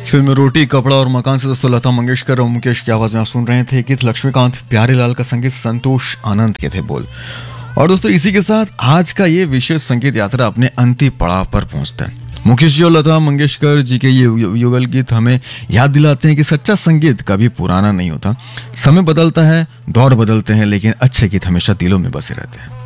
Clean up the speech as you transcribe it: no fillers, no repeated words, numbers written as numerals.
Film रोटी कपड़ा और मकान से दोस्तों लता मंगेशकर और मुकेश की आवाज में आप सुन रहे थे गीत, लक्ष्मीकांत प्यारेलाल का संगीत, संतोष आनंद के थे बोल। और दोस्तों इसी के साथ आज का ये विशेष संगीत यात्रा अपने अंतिम पड़ाव पर पहुंचता है। मुकेश जी और लता मंगेशकर जी के ये युगल गीत हमें याद दिलाते हैं कि सच्चा संगीत कभी पुराना नहीं होता। समय बदलता है, दौर बदलते हैं, लेकिन अच्छे गीत हमेशा दिलों में बसे रहते हैं।